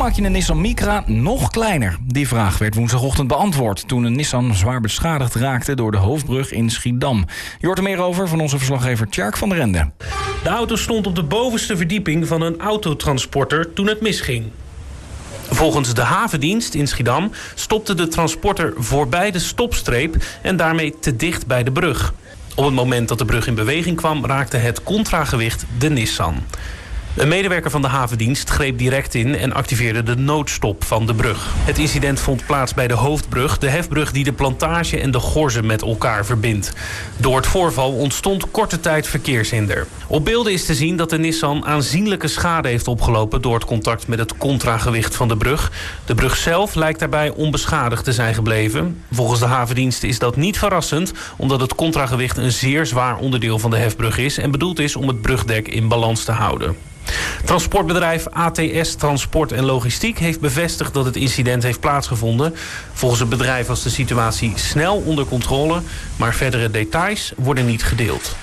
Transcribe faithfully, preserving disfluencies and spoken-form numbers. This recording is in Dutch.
maak je een Nissan Micra nog kleiner? Die vraag werd woensdagochtend beantwoord toen een Nissan zwaar beschadigd raakte door de hoofdbrug in Schiedam. Je hoort er meer over van onze verslaggever Tjerk van der Ende. De auto stond op de bovenste verdieping van een autotransporter toen het misging. Volgens de havendienst in Schiedam stopte de transporter voorbij de stopstreep en daarmee te dicht bij de brug. Op het moment dat de brug in beweging kwam, raakte het contragewicht de Nissan. Een medewerker van de havendienst greep direct in en activeerde de noodstop van de brug. Het incident vond plaats bij de hoofdbrug, de hefbrug die de Plantage en de Gorze met elkaar verbindt. Door het voorval ontstond korte tijd verkeershinder. Op beelden is te zien dat de Nissan aanzienlijke schade heeft opgelopen door het contact met het contragewicht van de brug. De brug zelf lijkt daarbij onbeschadigd te zijn gebleven. Volgens de havendienst is dat niet verrassend, omdat het contragewicht een zeer zwaar onderdeel van de hefbrug is en bedoeld is om het brugdek in balans te houden. Transportbedrijf A T S Transport en Logistiek heeft bevestigd dat het incident heeft plaatsgevonden. Volgens het bedrijf was de situatie snel onder controle, maar verdere details worden niet gedeeld.